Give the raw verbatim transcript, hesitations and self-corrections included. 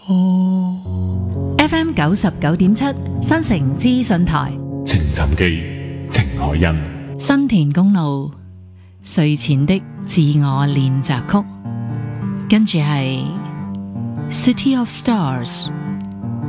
F M 九十九點七新城資訊台， 情尋記，程海欣。 新田公路睡前的自我練習曲，跟住係 City of Stars。